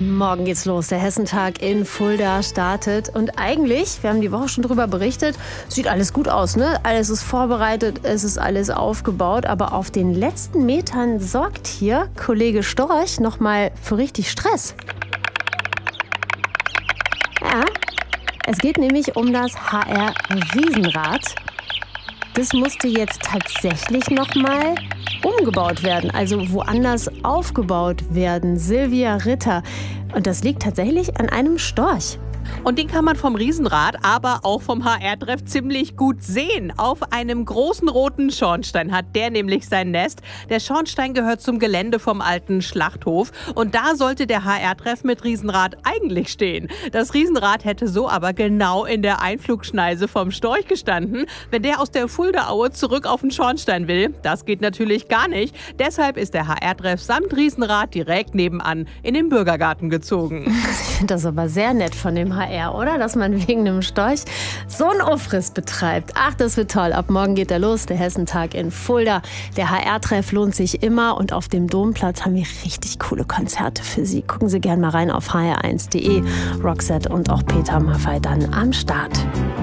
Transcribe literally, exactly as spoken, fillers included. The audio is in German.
Morgen geht's los. Der Hessentag in Fulda startet. Und eigentlich, wir haben die Woche schon drüber berichtet, sieht alles gut aus, ne? Alles ist vorbereitet, es ist alles aufgebaut. Aber auf den letzten Metern sorgt hier Kollege Storch nochmal für richtig Stress. Ja, es geht nämlich um das H R-Riesenrad. Das musste jetzt tatsächlich nochmal umgebaut werden, also woanders aufgebaut werden. Silvia Ritter. Und das liegt tatsächlich an einem Storch. Und den kann man vom Riesenrad, aber auch vom H R-Treff ziemlich gut sehen. Auf einem großen roten Schornstein hat der nämlich sein Nest. Der Schornstein gehört zum Gelände vom alten Schlachthof. Und da sollte der H R-Treff mit Riesenrad eigentlich stehen. Das Riesenrad hätte so aber genau in der Einflugschneise vom Storch gestanden. Wenn der aus der Fuldaaue zurück auf den Schornstein will, das geht natürlich gar nicht. Deshalb ist der H R-Treff samt Riesenrad direkt nebenan in den Bürgergarten gezogen. Ich finde das aber sehr nett von dem H R, oder? Dass man wegen einem Storch so einen Aufriss betreibt. Ach, das wird toll. Ab morgen geht er los, der Hessentag in Fulda. Der H R-Treff lohnt sich immer und auf dem Domplatz haben wir richtig coole Konzerte für Sie. Gucken Sie gerne mal rein auf h r eins punkt d e. Roxette und auch Peter Maffay dann am Start.